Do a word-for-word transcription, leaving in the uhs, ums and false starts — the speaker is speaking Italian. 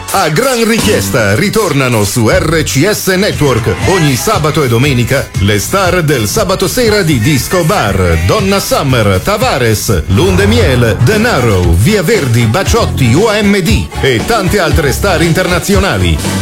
A gran richiesta ritornano su R C S Network ogni sabato e domenica le star del sabato sera di Disco Bar: Donna Summer, Tavares, Lundemiel, Denaro, Via Verdi, Baciotti, O M D e tante altre star internazionali.